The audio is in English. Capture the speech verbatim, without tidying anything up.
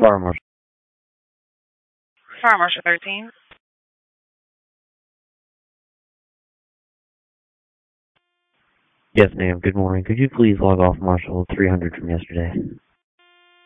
Fire Marshal. Fire Marshal thirteen. Yes, ma'am. Good morning. Could you please log off Marshal three hundred from yesterday?